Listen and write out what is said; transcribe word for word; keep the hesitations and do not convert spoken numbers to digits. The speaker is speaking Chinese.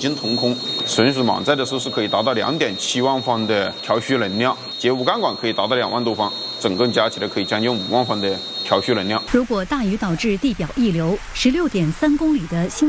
径通空。顺序满载的时候是可以达到两点七万方的调蓄能量，接雾干管可以达到两万多方，总共加起来可以将近五万方的调蓄能量。 如果大雨导致地表溢流，十六点三公里的新